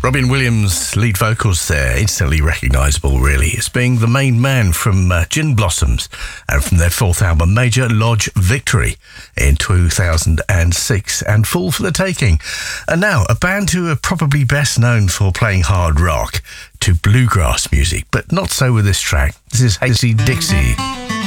Robin Williams' lead vocals there, instantly recognisable really, as being the main man from Gin Blossoms and from their fourth album, Major Lodge Victory, in 2006, and Fool for the Taking. And now, a band who are probably best known for playing hard rock to bluegrass music, but not so with this track. This is Hazy Dixie.